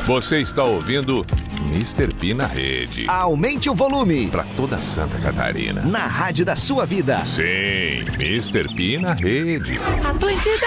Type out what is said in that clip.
Você está ouvindo Mr. P na rede. Aumente o volume. Para toda Santa Catarina. Na rádio da sua vida. Sim, Mr. P na rede. Atlântida.